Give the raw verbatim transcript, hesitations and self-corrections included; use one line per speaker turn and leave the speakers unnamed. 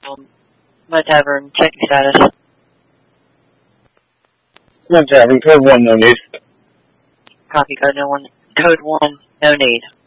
Um, my tavern, check your status.
My tavern, code one, no need.
Copy, code no one. Code one, no need.